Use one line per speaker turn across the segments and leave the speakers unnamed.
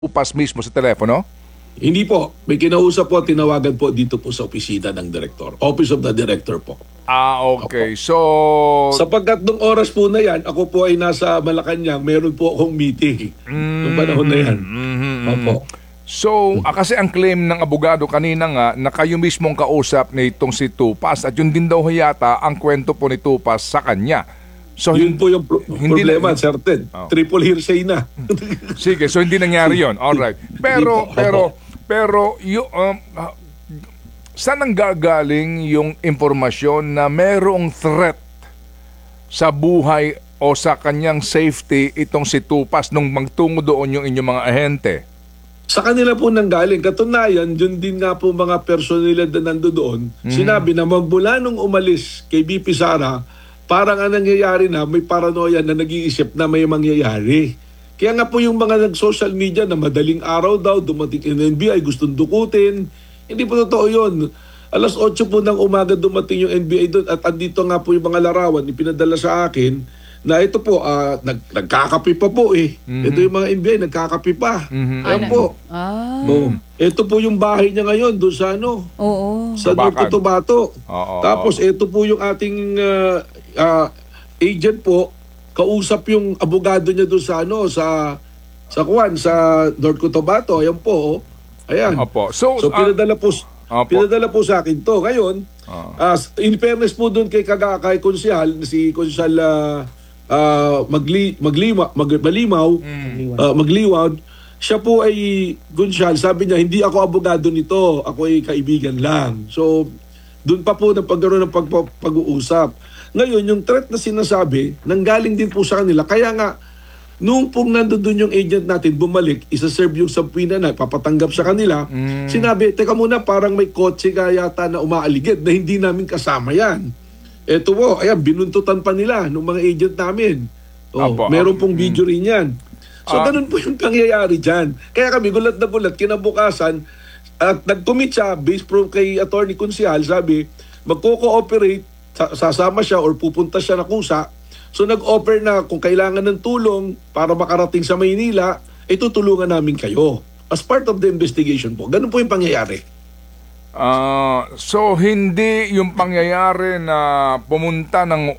upas mismo sa telepono?
Hindi po. May kinausap po, tinawagan po dito po sa opisina ng Director. Office of the Director po.
Okay. So,
Sapagkat nung oras po na yan, ako po ay nasa Malacanang, meron po akong meeting. Nung panahon na yan. Opo.
so kasi ang claim ng abogado kanina nga na kayo mismong kausap nitong si Tupas at yun din daw yata ang kwento po ni Tupas sa kanya. So,
Yun po yung
hindi
problema,
na-
certain.
Oh.
Triple hearsay na.
Sige, so hindi nangyari yon. All right. Pero saan ang gagaling yung impormasyon na merong threat sa buhay o sa kanyang safety itong si Tupas nung magtungo doon yung inyong mga ahente?
Sa kanila po nanggaling. Katunayan, yun din nga po mga personalidad na nando doon. Sinabi na magmula nung umalis kay BP Sara, parang ang nangyayari na may paranoia na nag-iisip na may mangyayari. Kaya nga po yung mga nag-social media na madaling araw daw, dumating yung NBI, gustong dukutin. Hindi po totoo yun. Alas 8 po ng umaga dumating yung NBI doon at andito nga po yung mga larawan, ipinadala sa akin na ito po, nagkakapi pa po eh. Ito yung mga NBI, nagkakapi pa. Ayan po. Oh. Ito po yung bahay niya ngayon doon sa
Oo.
sa North
Tubakan.
Cotabato.
Oo.
Tapos ito po yung ating agent po, kausap yung abogado niya doon sa North Cotabato. Ayan po. Ayan.
Opo. So,
Pinadala po sa akin to. Ngayon, in fairness po doon kay Konsyal, si Konsyal Magliwad, siya po ay Konsyal, sabi niya, hindi ako abogado nito, ako ay kaibigan lang. So, doon pa po pagkaroon ng pag-uusap. Ngayon, yung threat na sinasabi, nanggaling din po sa kanila. Kaya nga, nung pong nandun yung agent natin, bumalik, isa-serve yung subpoena na papatanggap sa kanila, sinabi, teka muna, parang may kotse ka yata na umaaligid na hindi namin kasama yan. Eto po, ayan, binuntutan pa nila ng mga agent namin.
Apo,
Meron pong video rin yan. So, ganun po yung pangyayari dyan. Kaya kami, gulat na gulat, kinabukasan, at nag-commit siya, based from kay Attorney Consial, sabi, magko-cooperate, sasama siya or pupunta siya na kusa. So nag-offer na kung kailangan ng tulong para makarating sa Maynila, tutulungan namin kayo. As part of the investigation po. Ganun po yung pangyayari.
so hindi yung pangyayari na pumunta ng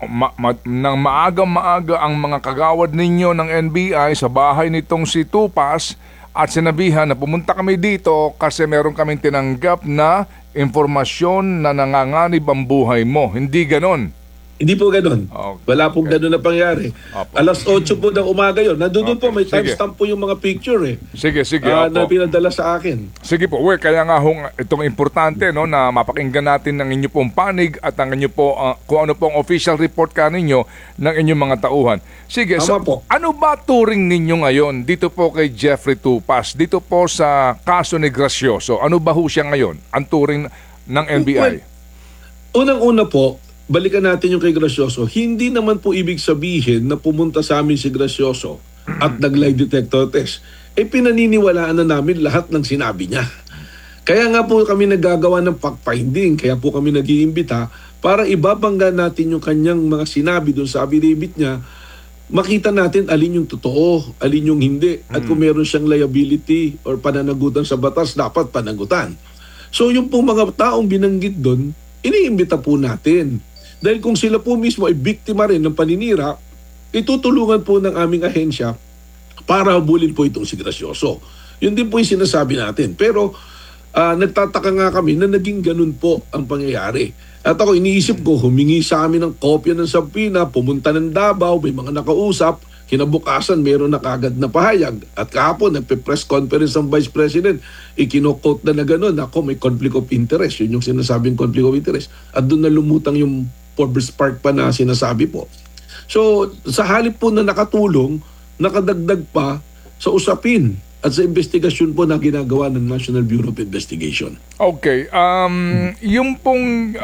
maaga-maaga ang mga kagawad ninyo ng NBI sa bahay nitong si Tupas at sinabihan na pumunta kami dito kasi meron kaming tinanggap na impormasyon na nanganganib ang buhay mo. Hindi ganon.
Hindi po ganun.
Okay.
Wala pong ganun na pangyari.
Opo.
Alas 8 po ng umaga yun. Nandun po, may
Sige.
timestamp po yung mga picture eh.
Sige,
Na
opo.
pinadala sa akin.
Sige po, kaya nga itong importante no na mapakinggan natin ang inyo pong panig at ang inyo po kung ano pong official report kaninyo ng inyong mga tauhan. Sige, so
Tama po.
ano ba turing ninyo ngayon dito po kay Jeffrey Tupas, dito po sa kaso ni Gracioso? Ano ba ho siya ngayon? Ang turing ng NBI?
Well, unang-una po, balikan natin yung kay Gracioso. Hindi naman po ibig sabihin na pumunta sa amin si Gracioso at nag-lie detector test. Pinaniniwalaan na namin lahat ng sinabi niya. Kaya nga po kami naggagawa ng fact-finding. Kaya po kami nag-iimbita para ibabangga natin yung kanyang mga sinabi doon sa affidavit niya. Makita natin alin yung totoo, alin yung hindi. At kung meron siyang liability or pananagutan sa batas, dapat panagutan. So yung po mga taong binanggit doon, iniimbita po natin. Dahil kung sila po mismo ay biktima rin ng paninira, itutulungan po ng aming ahensya para habulin po itong si Gracioso. Yun din po yung sinasabi natin. Pero nagtataka nga kami na naging ganun po ang pangyayari. At ako iniisip ko, humingi sa amin ng kopya ng subpoena, pumunta ng Davao, may mga nakausap, kinabukasan meron na kagad na pahayag. At kahapon, nagpe-press conference ang Vice President, ikinokot na gano'n, ako may conflict of interest. Yun yung sinasabing conflict of interest. At doon na lumutang yung Forbes Park pa na sinasabi po. So, sa halip po na nakatulong, nakadagdag pa sa usapin at sa investigasyon po na ginagawa ng National Bureau of Investigation.
Okay, yung pong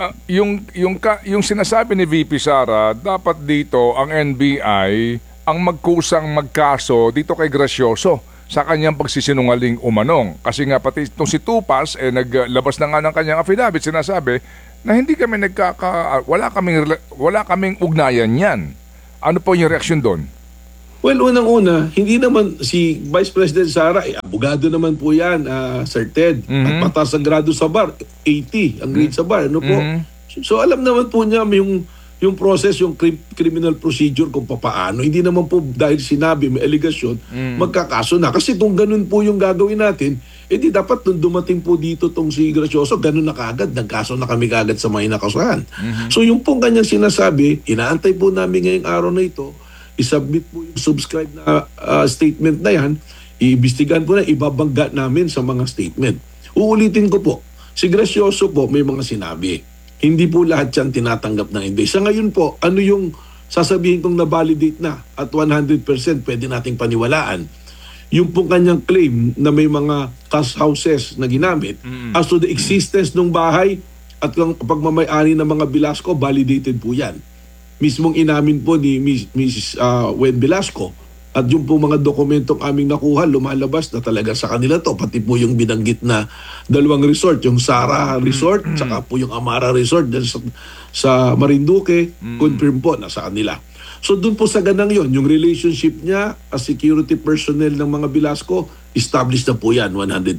yung sinasabi ni VP Sara, dapat dito ang NBI ang magkusang magkaso dito kay Gracioso sa kanyang pagsisinungaling umanong. Kasi nga pati itong si Tupas naglabas na nga ng kanyang affidavit, sinasabi na hindi kami wala kaming ugnayan yan. Ano po yung reaksyon doon?
Well, unang-una, hindi naman si Vice President Sara, abogado naman po yan, Sir Ted. At mataas ang grado sa bar, 80 ang grade sa bar. Ano po? So alam naman po niya yung process, yung criminal procedure kung papaano. Hindi naman po dahil sinabi, may aligasyon, magkakaso na. Kasi kung ganun po yung gagawin natin, di dapat nung dumating po dito tong si Gracioso, ganun na kagad, nagkaso na kami kagad sa may nakasuhan. So yung pong kanyang sinasabi, inaantay po namin ngayong araw na ito, isubmit po yung subscribe na statement na yan, iimbestigahan po na, ibabangga namin sa mga statement. Uulitin ko po, si Gracioso po may mga sinabi. Hindi po lahat yan tinatanggap ng hindi. Sa ngayon po, ano yung sasabihin kong na-validate na at 100% pwede nating paniwalaan? Yung pong kanyang claim na may mga cash houses na ginamit as to the existence ng bahay at yung pagmamayari ng mga Velasco, validated po yan. Mismong inamin po ni Mrs. Wen Velasco at yung po mga dokumentong aming nakuha, lumalabas na talaga sa kanila to. Pati po yung binanggit na dalawang resort, yung Sara Resort, saka po yung Amara Resort dyan sa Marinduque, confirm po na sa kanila. So doon po sa ganang yon, yung relationship niya as security personnel ng mga Velasco, established na po yan 100%.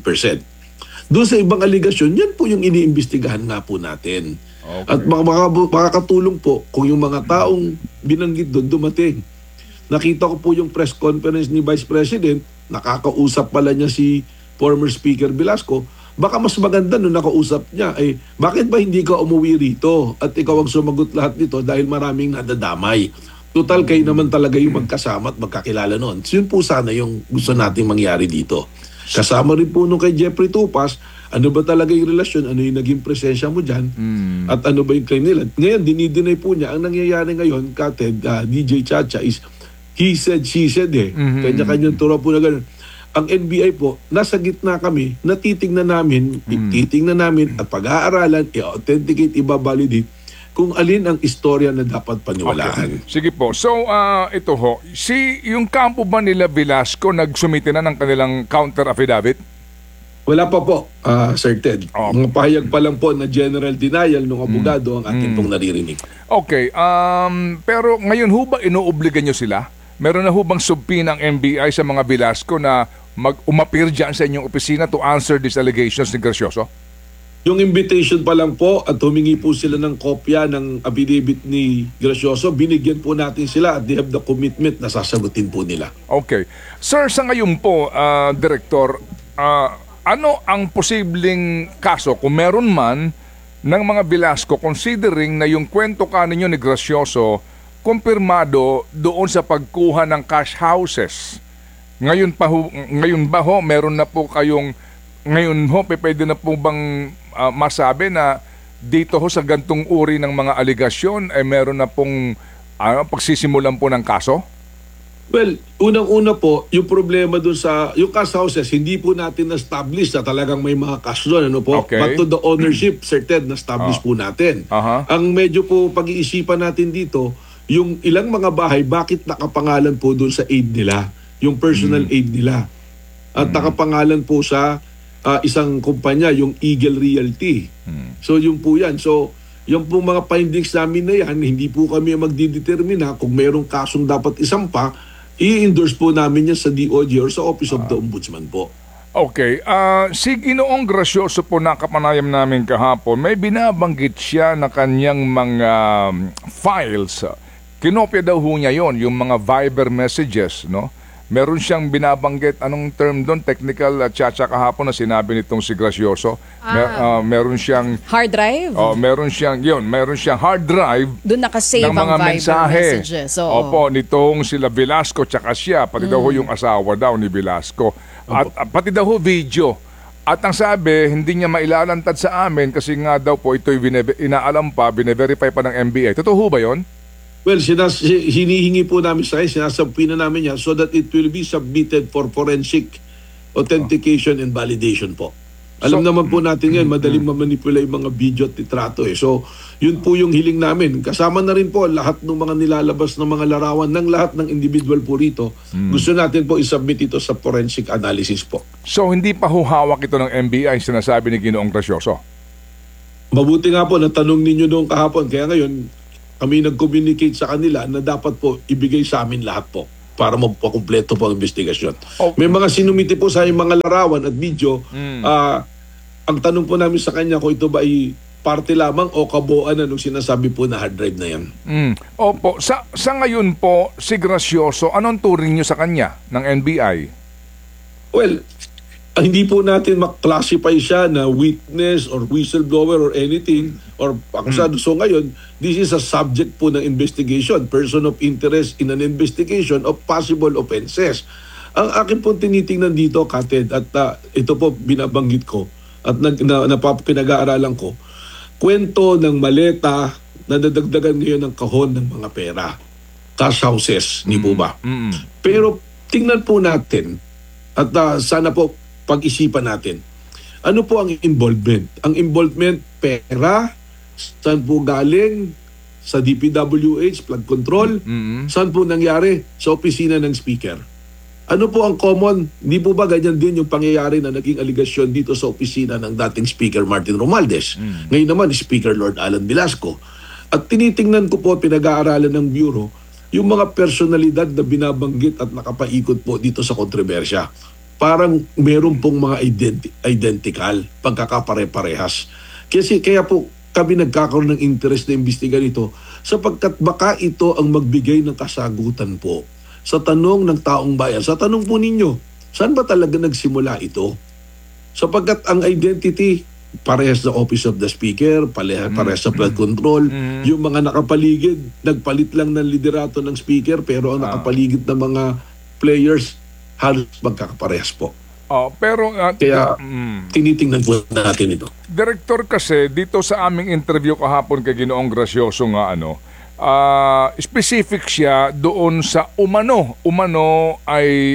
Doon sa ibang aligasyon, yan po yung iniimbestigahan nga po natin. Okay. At makakatulong po kung yung mga taong binanggit doon dumating. Nakita ko po yung press conference ni Vice President, nakakausap pala niya si former Speaker Velasco. Baka mas maganda nung nakausap niya, bakit ba hindi ka umuwi rito at ikaw ang sumagot lahat nito dahil maraming nadadamay. Total kayo naman talaga yung magkasama at magkakilala noon. So yun po sana yung gusto nating mangyari dito. Kasama rin po nung kay Jeffrey Tupas, ano ba talaga yung relasyon, ano yung naging presensya mo dyan, at ano ba yung claim nila. Ngayon, dinideny po niya, ang nangyayari ngayon, Kated, DJ Chacha, is he said, she said Kanya-kanyang turo po na gano'n. Ang NBI po, nasa gitna kami, titingnan namin at pag-aaralan, i-authenticate, i-validate kung alin ang istorya na dapat paniwalaan.
Okay. Sige po. So, ito ho, yung kampo ba nila Velasco nagsumite na ng kanilang counter affidavit?
Wala pa po, Sir Ted. Mga pahayag pa lang po na general denial ng abogado ang ating pong naririnig.
Okay. Pero ngayon ho ba inuobligan nyo sila? Meron na ho bang subpoena ng NBI sa mga Velasco na umapir dyan sa inyong opisina to answer these allegations ni Gracioso?
Yung invitation pa lang po at humingi po sila ng kopya ng affidavit ni Gracioso, binigyan po natin sila at they have the commitment na sasagutin po nila.
Okay. Sir, sa ngayon po, Director, ano ang posibleng kaso kung meron man ng mga Velasco considering na yung kwento ka ninyo ni Gracioso kumpirmado doon sa pagkuha ng cash houses? Ngayon ba ho, meron na po kayong pwede na po bang masabi na dito ho sa gantong uri ng mga aligasyon ay meron na pong pagsisimulan po ng kaso?
Well, unang-una po, yung problema dun sa yung cash houses, hindi po natin na-establish na talagang may mga cash doon. Ano po?
Okay.
But to the ownership, certain na-establish po natin. Ang medyo po pag-iisipan natin dito, yung ilang mga bahay, bakit nakapangalan po doon sa aid nila? Yung personal aid nila. At nakapangalan po sa isang kumpanya, yung Eagle Realty. So yung po yan. So yung po mga findings namin na yan, hindi po kami magdidetermina kung mayroong kasong dapat isampa, i-endorse po namin yan sa DOJ or sa Office of the Ombudsman po.
Okay. Si Ginoong Gracioso po na kapanayam namin kahapon, may binabanggit siya na kanyang mga files. Kinopya daw ho niya yon, yung mga Viber messages, no? Meron siyang binabanggit, anong term doon, technical Chacha kahapon na sinabi nitong si Gracioso. Meron siyang
hard drive?
Meron siyang hard drive
doon nakasave
ng mga
ang Viber
mensahe.
messages.
Opo, nitong sila Velasco tsaka siya, pati daw ho yung asawa daw ni Velasco. At pati daw ho video. At ang sabi, hindi niya mailalantad sa amin kasi nga daw po ito'y inaalam pa, bine-verify pa ng NBI. Totoo ho ba yun?
Well, hinihingi po namin sa kayo, sinasabpina namin yan so that it will be submitted for forensic authentication and validation po. Alam naman po natin yan, madaling mamanipula yung mga video at litrato. So, yun po yung hiling namin. Kasama na rin po lahat ng mga nilalabas ng mga larawan ng lahat ng individual po rito. Gusto natin po isubmit ito sa forensic analysis po.
So, hindi pa huhawak ito ng NBI, sinasabi ni Ginoong Gracioso?
Mabuti nga po, natanong ninyo noong kahapon. Kaya ngayon, kami nag-communicate sa kanila na dapat po ibigay sa amin lahat po para mapakumpleto po ang investigasyon.
Oh.
May mga sinumiti po sa mga larawan at video. Ang tanong po namin sa kanya kung ito ba ay parte lamang o kabuuan na nung sinasabi po na hard drive na yan.
Opo. Sa ngayon po, si Gracioso, anong turing nyo sa kanya ng NBI?
Well, hindi po natin mak-classify siya na witness or whistleblower or anything or akusado. So ngayon, this is a subject po ng investigation, person of interest in an investigation of possible offenses. Ang akin po tinitingnan dito, Kated, at ito po binabanggit ko at pinag-aaralan ko, kwento ng maleta na nadagdagan ngayon ng kahon ng mga pera. Cash houses, di po ba? Pero tingnan po natin at sana po pag-isipan natin. Ano po ang involvement? Ang involvement, pera, saan po galing? Sa DPWH, flood control? Saan po nangyari? Sa opisina ng speaker. Ano po ang common? Hindi po ba ganyan din yung pangyayari na naging aligasyon dito sa opisina ng dating Speaker Martin Romualdez? Ngayon naman, Speaker Lord Alan Velasco. At tinitingnan ko po, pinag-aaralan ng Bureau, yung mga personalidad na binabanggit at nakapaikot po dito sa kontrobersya. Parang meron pong mga identical, pagkakapare-parehas. Kaya po kami nagkakaroon ng interest na imbestigan ito sapagkat baka ito ang magbigay ng kasagutan po sa tanong ng taong bayan. Sa tanong po ninyo, saan ba talaga nagsimula ito? Sapagkat ang identity, parehas sa Office of the Speaker, parehas sa flood control, yung mga nakapaligid, nagpalit lang ng liderato ng Speaker pero ang nakapaligid ng mga players, halos magkakaparehas po.
Pero
kaya tinitingnan po natin ito.
Director, kasi dito sa aming interview kahapon kay Ginoong Gracioso nga specific siya doon sa umano ay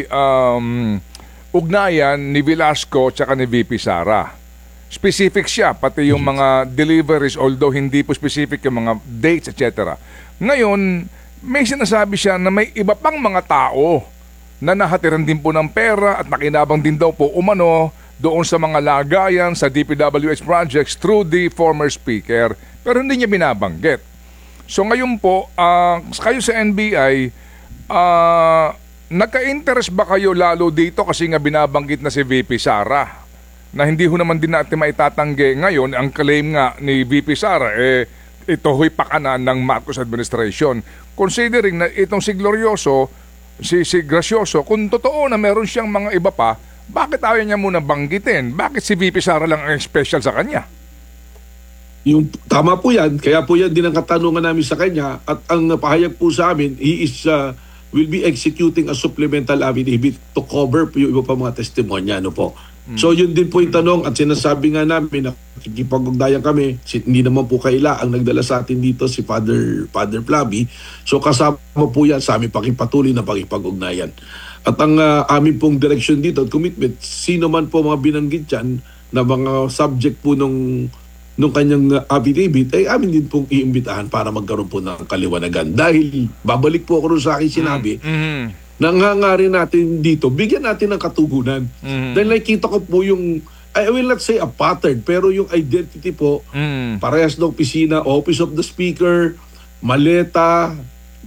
ugnayan ni Velasco tsaka ni VP Sara. Specific siya, pati yung mga deliveries, although hindi po specific yung mga dates, etc. Ngayon, may sinasabi siya na may iba pang mga tao na nahatiran din po ng pera at nakinabang din daw po umano doon sa mga lagayan sa DPWH projects through the former speaker, pero hindi niya binabanggit. So ngayon po, kayo sa NBI, nagka-interest ba kayo lalo dito kasi nga binabanggit na si VP Sara na hindi ho naman din natin maitatanggi ngayon ang claim nga ni VP Sara ito ho'y pakanan ng Marcos administration, considering na itong si Glorioso, si Gracioso, kung totoo na meron siyang mga iba pa, bakit ayaw niya muna banggitin? Bakit si VP Sara lang ang special sa kanya?
Yung tama po yan, kaya po yan din ang katanungan namin sa kanya at ang pahayag po sa amin, he is will be executing a supplemental affidavit to cover po yung iba pa mga testimonya, ano po. So yun din po yung tanong at sinasabi nga namin na nakikipag-ugnayan kami, hindi naman po kaila ang nagdala sa atin dito si Father Flavi. So kasama po yan sa aming pakipatuloy na pakipag-ugnayan. At ang aming pong direction dito at commitment, sino man po mga binanggit dyan na mga subject po nung kanyang affidavit, ay amin din pong iimbitahan para magkaroon po ng kaliwanagan. Dahil babalik po ako rin sa akin sinabi, nangangarin natin dito, bigyan natin ng katugunan. Dahil nakikita ko po yung, I will not say a pattern, pero yung identity po, parehas ng opisina, Office of the Speaker, maleta,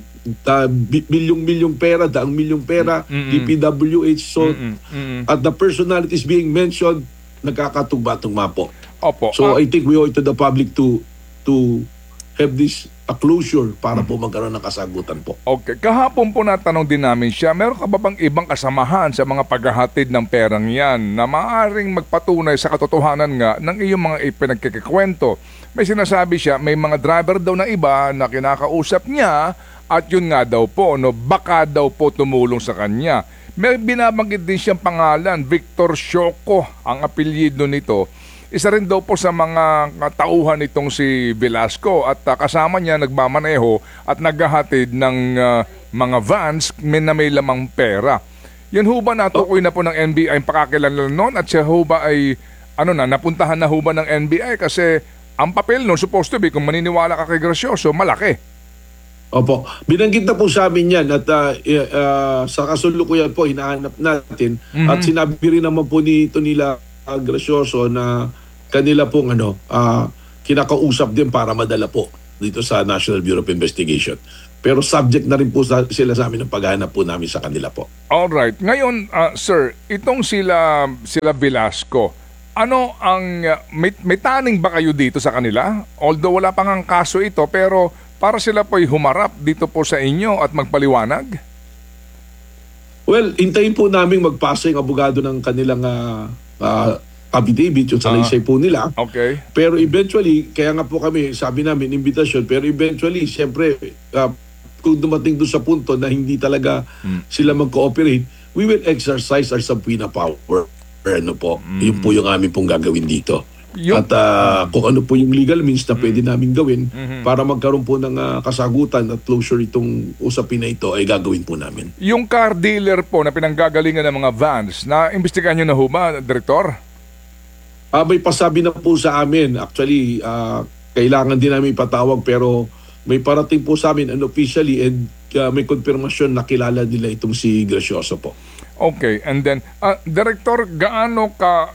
milyong pera, daang milyong pera, DPWH, so, at the personalities being mentioned, nagkakatugma-tugma po.
Opo.
So I think we owe it to the public to have this a closure para po magkaroon ng kasagutan po.
Okay. Kahapon po natanong din namin siya, meron ka ba bang ibang kasamahan sa mga paghahatid ng perang yan na maaaring magpatunay sa katotohanan nga ng iyong mga ipinagkikikwento? May sinasabi siya, may mga driver daw na iba na kinakausap niya at yun nga daw po, baka daw po tumulong sa kanya. May binabanggit din siyang pangalan, Victor Sioco, ang apelyido nito. Isa rin daw po sa mga tauhan nitong si Velasco at kasama niya nagmamaneho at naghahatid ng mga vans na may lamang pera. Yan ho ba natukoy na po ng NBI ang pakakilanlan noon at siya ho ba ay napuntahan na ho ba ng NBI kasi ang papel noon supposed to be, kung maniniwala ka kay Gracioso, malaki.
Opo. Binanggit na po sa amin yan at sa kasulukuyan po hinahanap natin at sinabi rin naman po nila Gracioso na kanila pong kinakausap din para madala po dito sa National Bureau of Investigation. Pero subject na rin po sila sa amin ng paghahanap po namin sa kanila po.
Alright. Ngayon, sir, itong sila Velasco, ano ang may taning ba kayo dito sa kanila? Although wala pang ang kaso ito, pero para sila po'y humarap dito po sa inyo at magpaliwanag?
Well, hintayin po namin magpasa yung abogado ng kanilang affidavit, yung salaysay po nila.
Okay.
Pero eventually, kaya nga po kami, sabi namin, invitation, pero eventually, siyempre, kung dumating doon sa punto na hindi talaga sila mag-cooperate, we will exercise our subpoena power. Ano po, yun po yung amin pong gagawin dito. At kung ano po yung legal means na pwede namin gawin para magkaroon po ng kasagutan at closure itong usapin na ito ay gagawin po namin.
Yung car dealer po na pinanggagalingan ng mga vans, na imbestigahan nyo na ho ba, Direktor?
May pasabi na po sa amin. Actually, kailangan din namin ipatawag pero may parating po sa amin unofficially and may konfirmasyon na kilala nila itong si Gracioso po.
Okay, and then Director, gaano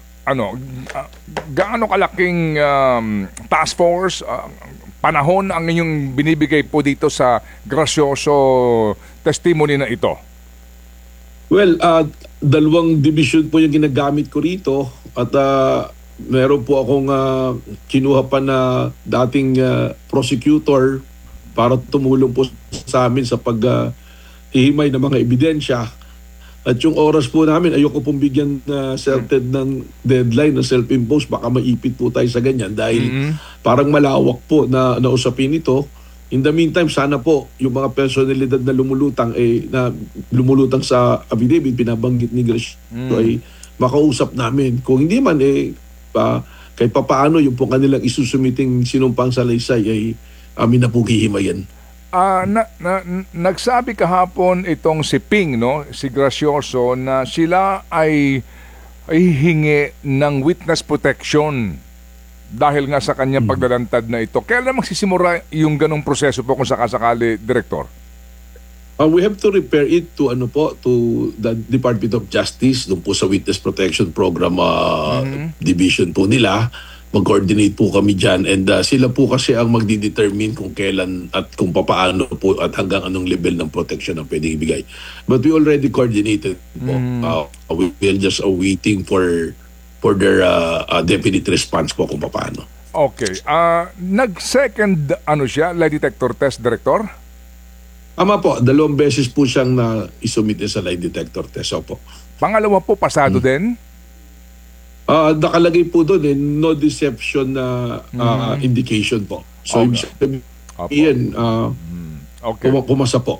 kalaking task force panahon ang inyong binibigay po dito sa Gracioso testimony na ito?
Well, dalawang division po yung ginagamit ko rito at meron po akong kinuha pa na dating prosecutor para tumulong po sa amin sa paghihimay ng mga ebidensya. At yung oras po namin, ayoko pong bigyan certain ng deadline na self-imposed. Baka maipit po tayo sa ganyan dahil parang malawak po na usapin ito. In the meantime, sana po yung mga personalidad na lumulutang sa affidavit, binabanggit ni Grace, ay makausap namin. Kung hindi man, kahit papaano yung po kanilang isusumiting sinumpang salaysay ay amin na po hihimayan.
Nagsabi kahapon itong si Ping, no, si Gracioso, na sila ay hingi ng witness protection dahil nga sa kanyang paglalantad na ito. Kailan magsisimula yung ganong proseso po kung sakasakali, Director?
We have to repair it to the Department of Justice, doon po sa Witness Protection Program division po nila. Mag-coordinate po kami dyan and sila po kasi ang magdidetermine kung kailan at kung papaano po at hanggang anong level ng protection ang pwedeng ibigay. But we already coordinated po. We are just waiting for their definite response po kung papaano.
Okay. Nag-second lie detector test, Director?
Ama po, 2 beses po siyang isumit sa lie detector test. Opo.
Pangalawa po, pasado din?
Nakalagay po doon no deception na indication po. So, iyan, pumasa po.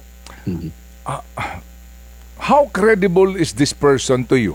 How credible is this person to you?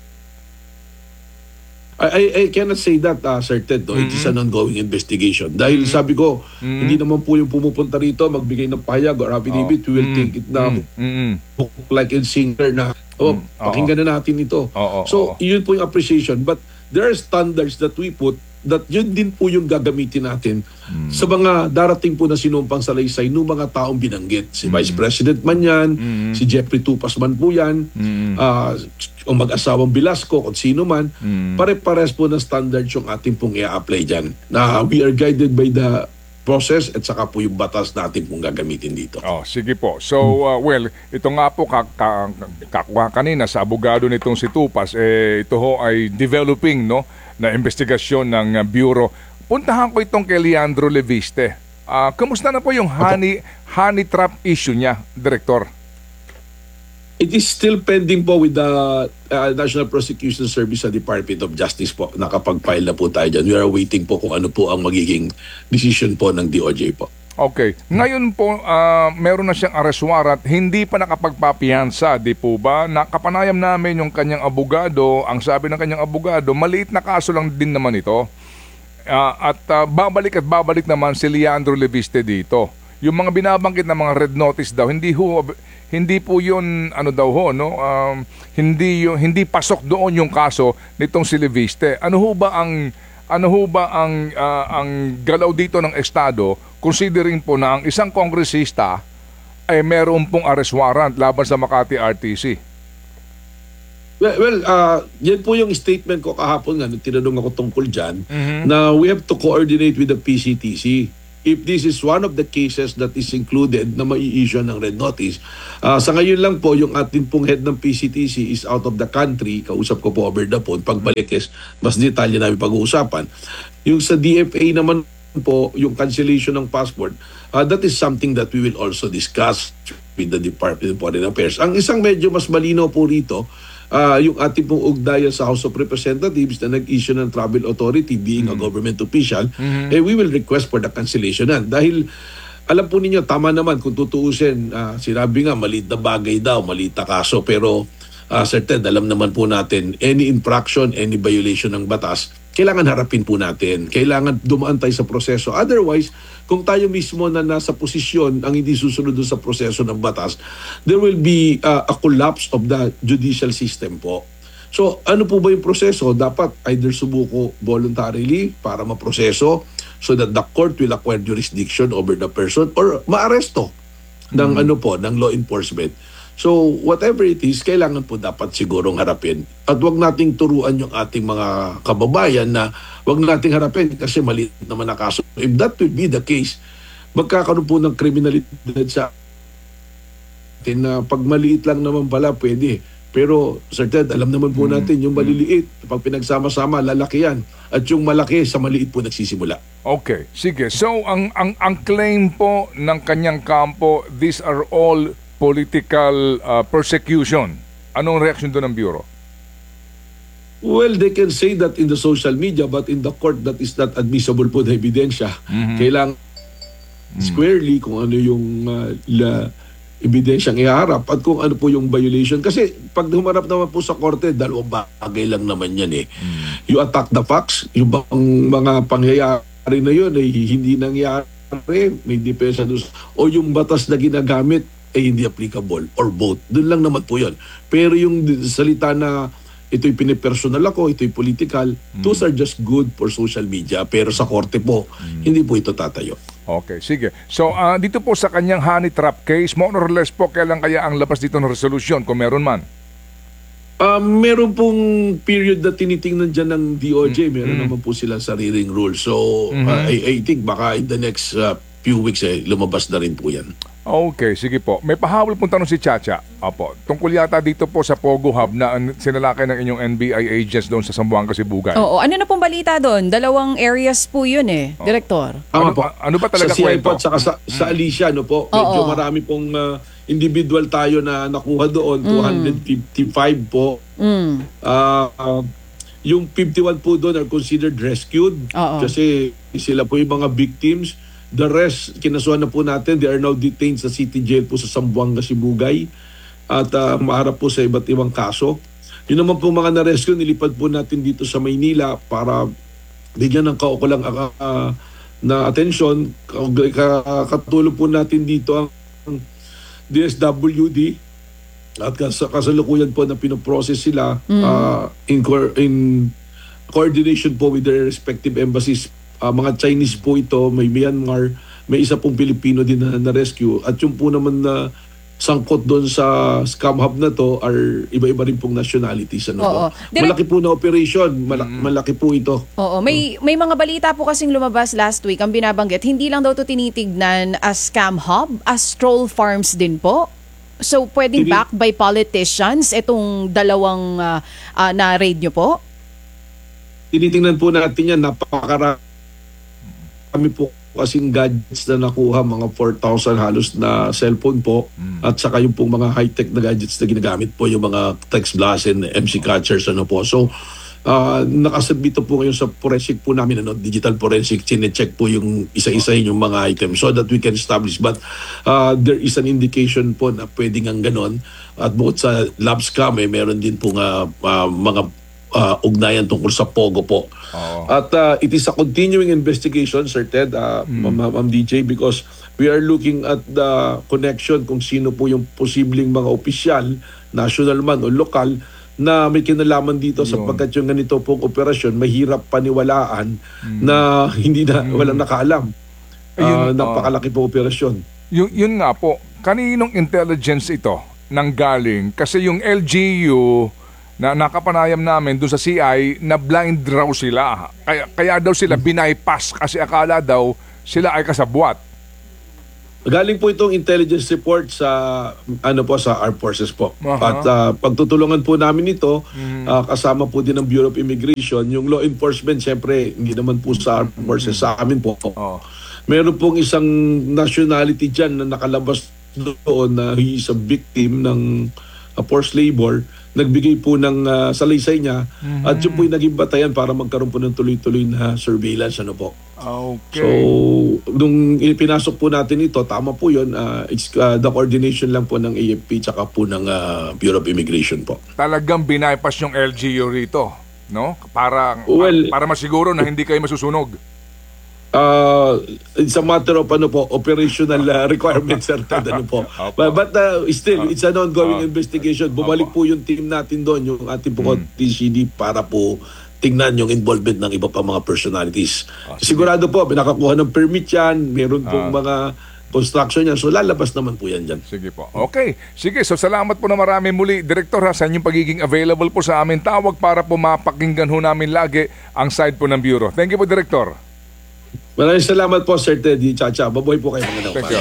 I cannot say that, Sir Ted. It is an ongoing investigation. Dahil sabi ko, hindi naman po yung pumupunta rito, magbigay ng payag or affidavit, we will take it na like in singer na, pakinggan na natin ito. So, yun po yung appreciation. But there are standards that we put that yun din po yung gagamitin natin sa mga darating po na sinumpang salaysay ng mga taong binanggit. Si Vice President man yan, si Jeffrey Tupas man po yan, o mag-asawang Velasco, kung sino man, pare-pares po na standards yung ating pong i-apply dyan. Na we are guided by the process at saka po yung batas natin pong gagamitin dito.
Sige po. So, ito nga po kanina sa abogado nitong si Tupas, ito ho ay developing na investigasyon ng Bureau. Puntahan ko itong kay Leandro Leviste. Kamusta na po yung honey trap issue niya, Director?
It is still pending po with the National Prosecution Service sa Department of Justice po. Nakapag-file na po tayo dyan. We are waiting po kung ano po ang magiging decision po ng DOJ po.
Okay. Ngayon po, meron na siyang arrest warrant. Hindi pa nakapagpapiyansa, di po ba? Nakapanayam namin yung kanyang abogado. Ang sabi ng kanyang abogado, maliit na kaso lang din naman ito. At babalik naman si Leandro Leviste dito. Yung mga binabanggit na mga red notice daw, hindi po yun hindi pasok doon yung kaso nitong si Leviste. Ano ho ba ang galaw dito ng Estado, considering po na ang isang kongresista ay meron pong arrest warrant laban sa Makati RTC?
Well, yan po yung statement ko kahapon nga nung tinanong ako tungkol dyan, na we have to coordinate with the PCTC. if this is one of the cases that is included na mai-issue ng red notice. Sa ngayon lang po, yung ating pong head ng PCTC is out of the country. Kausap ko po over the phone. Pagbalik is mas detalye namin pag-uusapan. Yung sa DFA naman po, yung cancellation ng passport, that is something that we will also discuss with the Department of Foreign Affairs. Ang isang medyo mas malinaw po rito, yung ating pong ugnayan sa House of Representatives na nag-issue ng travel authority being a government official, we will request for the cancellation na. Dahil alam po ninyo, tama naman kung tutuusin, sinabi nga maliit na bagay daw, maliit na kaso, pero certain, alam naman po natin, any infraction, any violation ng batas, kailangan harapin po natin. Kailangan dumaan tayo sa proseso. Otherwise, kung tayo mismo na nasa posisyon ang hindi susunod sa proseso ng batas, there will be a collapse of the judicial system po. So, ano po ba yung proseso? Dapat either subuko voluntarily para maproseso so that the court will acquire jurisdiction over the person or maaresto ng ng law enforcement. So, whatever it is, kailangan po dapat sigurong harapin. At wag nating turuan yung ating mga kababayan na wag nating harapin kasi maliit naman na kaso. If that will be the case, magkakaroon po ng kriminalidad sa atin na pag maliit lang naman pala pwede. Pero, Sir Ted, alam naman po natin, yung maliliit, pag pinagsama-sama, lalaki yan. At yung malaki, sa maliit po nagsisimula.
Okay, sige. So, ang claim po ng kanyang kampo, these are all political persecution. Anong reaction doon ng Bureau?
Well, they can say that in the social media, but in the court, that is not admissible po na ebidensya. Kailangan squarely kung ano yung ebidensyang iharap at kung ano po yung violation. Kasi pag humarap naman po sa korte, dalawang bagay lang naman yan eh. You attack the facts, yung mga pangyayari na yun ay hindi nangyari, may depensa doon, o yung batas na ginagamit ay hindi applicable or both. Doon lang naman po yun. Pero yung salita na ito'y pinipersonal ako, ito'y political, those are just good for social media. Pero sa korte po, hindi po ito tatayo.
Okay, sige. So, dito po sa kanyang honey trap case, more or less po, kailan kaya ang labas dito ng resolution, kung meron man?
Meron pong period na tinitingnan dyan ng DOJ. Meron naman po silang sariling rules. So, I think baka in the next few weeks, lumabas na rin po yan.
Okay, sige po. May pahabol pong tanong si Chacha. Opo. Tungkol yata dito po sa Pogo Hub na sinalakay ng inyong NBI agents doon sa Zamboanga, Sibugay.
Oo. Ano na pong balita doon? Dalawang areas po yun Direktor.
Ano ba talaga
sa
kwento?
Sa CI po at sa Alicia, no po? Medyo marami pong individual tayo na nakuha doon. 255 po. Yung 51 po doon are considered rescued. Kasi sila po yung mga victims. The rest, kinasuhan na po natin. They are now detained sa city jail po sa Zamboanga, Sibugay. At maharap po sa iba't ibang kaso. Yun naman po mga na-rescue, nilipad po natin dito sa Maynila para bigyan ng kaukulang na atensyon. Katulong po natin dito ang DSWD. At kasalukuyan po na pinoprocess sila in coordination po with their respective embassies. Mga Chinese po ito, may Myanmar, may isa pong Pilipino din na rescue. At yung po naman na sangkot doon sa scam hub na to are iba-iba rin pong nationalities. Malaki po na operation, malaki po ito.
Oo, may mga balita po kasing lumabas last week, ang binabanggit, hindi lang daw to tinitignan as scam hub, as troll farms din po. So, pwedeng backed by politicians itong dalawang na-raid nyo po?
Tinitingnan po natin yan, kami po kasing gadgets na nakuha, mga 4,000 halos na cellphone po, at saka yung pong mga high-tech na gadgets na ginagamit po, yung mga text blast and MC catchers, po. So, nakasubmit po ngayon sa forensic po namin, digital forensic, chinecheck po yung isa-isa yung mga items so that we can establish. But there is an indication po na pwedeng ang ganon. At bukod sa lab scam, meron din po mga ugnayan tungkol sa Pogo po. At it is a continuing investigation, Sir Ted, Ma'am DJ, because we are looking at the connection kung sino po yung posibleng mga opisyal, national man o lokal, na may kinalaman dito sapagkat yung ganito pong operasyon, mahirap paniwalaan na hindi na, walang nakaalam. Napakalaki po operasyon.
Yun nga po, kaninong intelligence ito nanggaling? Kasi yung LGU na nakapanayam namin doon sa CI na blind raw sila. Kaya daw sila bypass kasi akala daw sila ay kasabwat.
Galing po itong intelligence report sa sa Armed Forces po.
Aha.
At pagtutulungan po namin ito, kasama po din ng Bureau of Immigration. Yung law enforcement, siyempre, hindi naman po sa Armed Forces, sa amin po.
Oh.
Meron pong isang nationality dyan na nakalabas doon na he is a victim ng forced labor. Nagbigay po ng salaysay niya at yun po yung naging batayan para magkaroon po ng tuloy-tuloy na surveillance.
Okay.
So, nung pinasok po natin ito, tama po yun, it's the coordination lang po ng AFP tsaka po ng Bureau of Immigration po.
Talagang binaypas yung LGU rito, no? Para
Well,
para masiguro na hindi kayo masusunog.
It's a matter of operational requirements sir. But still, it's an ongoing investigation. Bumalik po yung team natin doon, yung ating po TCD para po tingnan yung involvement ng iba pa mga personalities. Sigurado po, pinakakuha ng permit yan, meron pong mga construction yan, so lalabas naman po yan dyan.
Sige po. Okay. Sige, so salamat po na marami muli. Director, sa inyong pagiging available po sa amin tawag para po mapakinggan ho namin lagi ang side po ng Bureau. Thank you po, Director.
Maraming salamat po, Sir Teddy Chacha. Mabuhay po kayo mga
Thank you.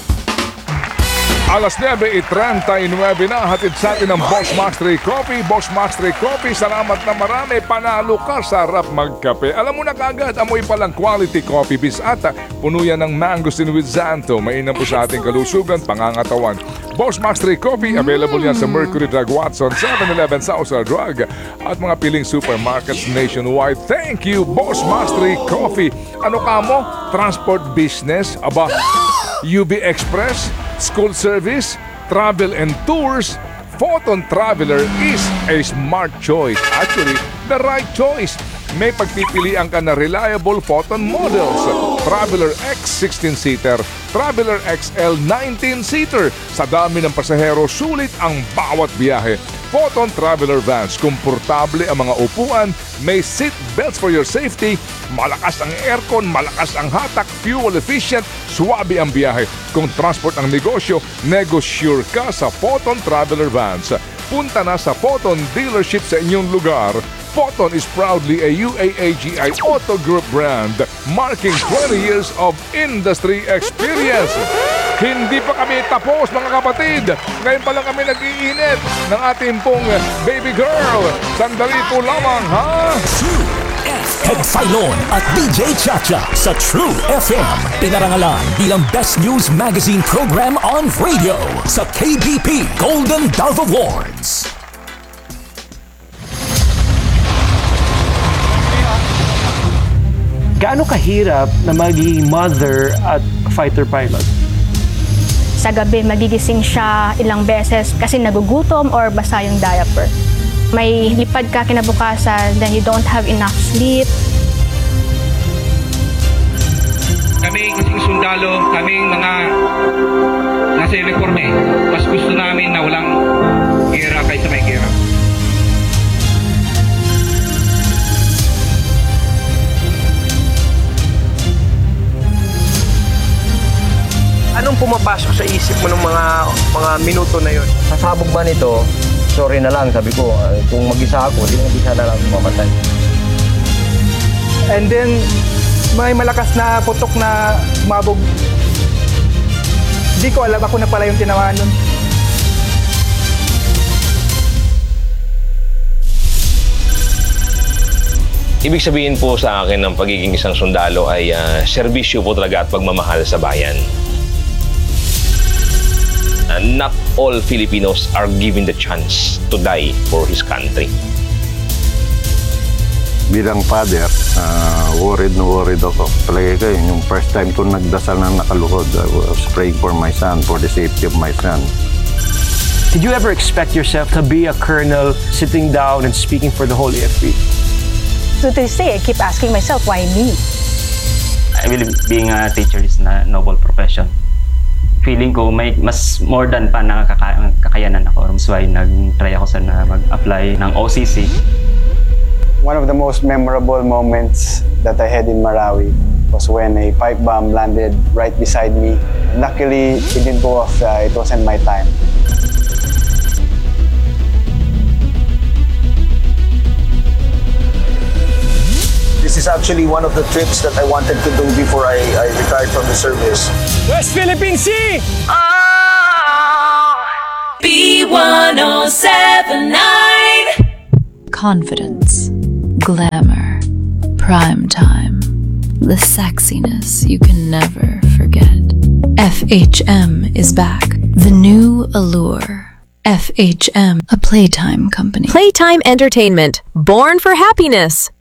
Alas 9:39 na, hatid sa atin ng Boss Mastery Coffee. Boss Mastery Coffee, salamat na marami. Panalo ka, sarap magkape. Alam mo na kagad, amoy palang quality coffee bis ata. Puno yan ng mangosteen with Xantho. Mainam po sa ating kalusugan, pangangatawan. Boss Mastery Coffee, available yan sa Mercury Drug Watson, 7-Eleven, Southside Drug, at mga piling supermarkets nationwide. Thank you, Boss Mastery Coffee. Ano ka mo? Transport business? Aba, UB Express, school service, travel and tours, Photon Traveler is a smart choice. Actually, the right choice. May pagpipilian ka na reliable Photon models. Traveler X 16-seater, Traveler XL 19-seater. Sa dami ng pasahero, sulit ang bawat biyahe. Photon Traveler Vans, komportable ang mga upuan, may seat belts for your safety, malakas ang aircon, malakas ang hatak, fuel efficient, suwabe ang biyahe. Kung transport ang negosyo, negosyure ka sa Photon Traveler Vans. Punta na sa Photon dealership sa inyong lugar. Photon is proudly a UAAGI Auto Group brand, marking 20 years of industry experience. Hindi pa kami tapos mga kapatid. Ngayon pa lang kami nag-iinit ng ating pong baby girl. Sandali po lamang, ha?
Ted Filon at DJ Chacha sa True FM. Pinarangalan bilang Best News Magazine Program on Radio sa KBP Golden Dove Awards.
Gaano kahirap na maging mother at fighter pilot?
Sa gabi, magigising siya ilang beses kasi nagugutom or basa yung diaper. May lipad ka kinabukasan, then you don't have enough sleep.
Kami kasing sundalo, kaming mga nasa uniforme, mas gusto namin na walang gera kaysa may gera.
Anong pumapasok sa isip mo ng mga minuto na yon?
Sasabog ba nito? Sorry na lang, sabi ko. Kung mag-isa ako, di mag-isa na lang mamatay.
And then, may malakas na putok na umabog. Hindi ko alam, ako na pala yung tinamaan nun.
Ibig sabihin po sa akin ng pagiging isang sundalo ay serbisyo po talaga at pagmamahal sa bayan. Not all Filipinos are given the chance to die for his country.
Bilang father, worried na worried ako. Talaga kayo, yung first time ko nagdasal na nakaluhod, I was praying for my son, for the safety of my son.
Did you ever expect yourself to be a colonel sitting down and speaking for the whole AFP?
To this day, I keep asking myself, why me?
I believe being a teacher is a noble profession. Feeling ko may mas more than pa na kakayanan ako. That's why nag-try ako sa mag-apply ng OCC.
One of the most memorable moments that I had in Marawi was when a pipe bomb landed right beside me. Luckily, it didn't go off. It wasn't my time.
This is actually one of the trips that I wanted to do before I retired from the service.
West Philippine Sea!
B1079. Confidence, glamour, prime time, the sexiness you can never forget. FHM is back. The new allure. FHM, a Playtime company.
Playtime Entertainment, born for happiness.